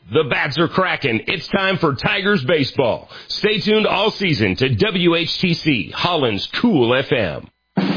The bats are cracking. It's time for Tigers baseball. Stay tuned all season to WHTC, Holland's Cool FM.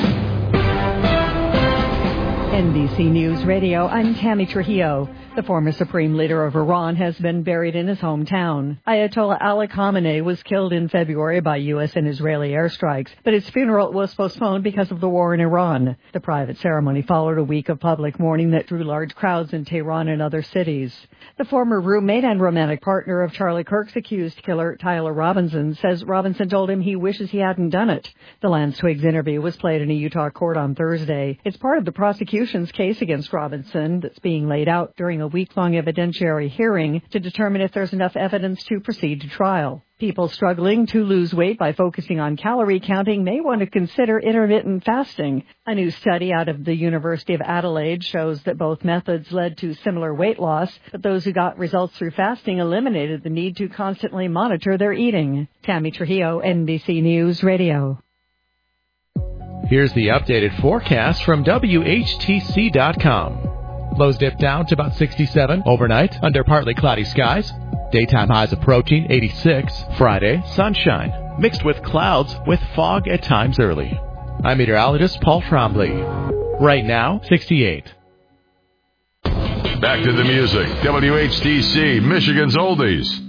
NBC News Radio, I'm Tammy Trujillo. The former supreme leader of Iran has been buried in his hometown. Ayatollah Ali Khamenei was killed in February by U.S. and Israeli airstrikes, but his funeral was postponed because of the war in Iran. The private ceremony followed a week of public mourning that drew large crowds in Tehran and other cities. The former roommate and romantic partner of Charlie Kirk's accused killer, Tyler Robinson, says Robinson told him he wishes he hadn't done it. The Lance Twiggs interview was played in a Utah court on Thursday. It's part of the prosecution's case against Robinson that's being laid out during a week-long evidentiary hearing to determine if there's enough evidence to proceed to trial. People struggling to lose weight by focusing on calorie counting may want to consider intermittent fasting. A new study out of the University of Adelaide shows that both methods led to similar weight loss, but those who got results through fasting eliminated the need to constantly monitor their eating. Tammy Trujillo, NBC News Radio. Here's the updated forecast from WHTC.com. Lows dip down to about 67 overnight under partly cloudy skies. Daytime highs approaching 86. Friday, sunshine, mixed with clouds with fog at times early. I'm meteorologist Paul Trombley. Right now, 68. Back to the music. WHTC, Michigan's Oldies.